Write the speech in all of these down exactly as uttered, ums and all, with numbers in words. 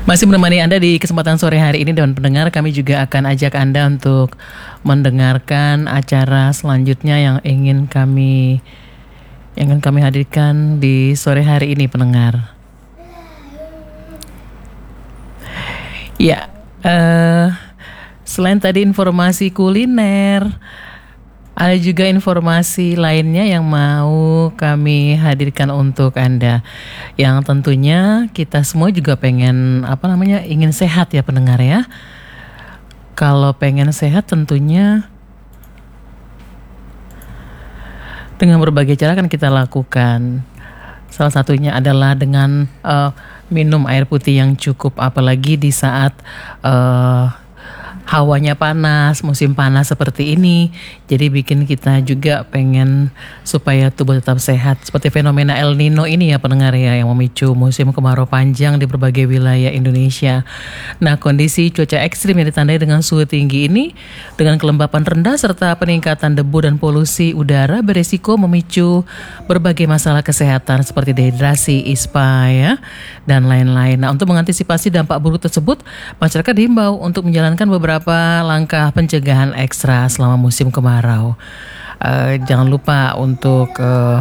Masih menemani Anda di kesempatan sore hari ini, dan pendengar, kami juga akan ajak Anda untuk mendengarkan acara selanjutnya yang ingin kami yang ingin kami hadirkan di sore hari ini, pendengar. Ya, uh, selain tadi informasi kuliner, ada juga informasi lainnya yang mau kami hadirkan untuk Anda. Yang tentunya kita semua juga pengen, apa namanya, ingin sehat ya pendengar ya. Kalau pengen sehat tentunya dengan berbagai cara kan kita lakukan. Salah satunya adalah dengan uh, minum air putih yang cukup, apalagi di saat uh, hawanya panas, musim panas seperti ini. Jadi bikin kita juga pengen supaya tubuh tetap sehat. Seperti fenomena El Nino ini ya pendengar ya, yang memicu musim kemarau panjang di berbagai wilayah Indonesia. Nah, kondisi cuaca ekstrim yang ditandai dengan suhu tinggi ini, dengan kelembapan rendah serta peningkatan debu dan polusi udara, beresiko memicu berbagai masalah kesehatan seperti dehidrasi, ispa ya, dan lain-lain. Nah, untuk mengantisipasi dampak buruk tersebut, masyarakat diimbau untuk menjalankan beberapa Beberapa langkah pencegahan ekstra selama musim kemarau. Uh, jangan lupa untuk uh,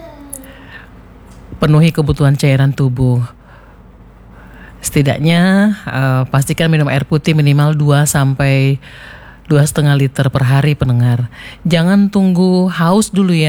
penuhi kebutuhan cairan tubuh. Setidaknya uh, pastikan minum air putih minimal dua sampai dua koma lima liter per hari pendengar. Jangan tunggu haus dulu ya.